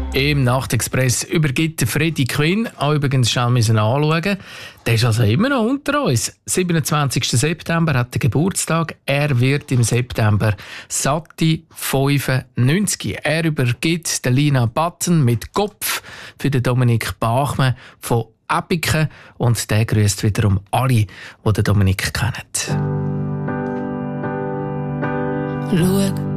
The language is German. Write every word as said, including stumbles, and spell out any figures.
im Nachtexpress übergibt Freddie Quinn. Auch übrigens schnell müssen anschauen. Der ist also immer noch unter uns. siebenundzwanzigsten September hat er Geburtstag. Er wird im September satte fünfundneunzig. Er übergibt der Lina Button mit Kopf für den Dominik Bachmann von Epiken. Und der grüßt wiederum alle, die den Dominik kennen. Schau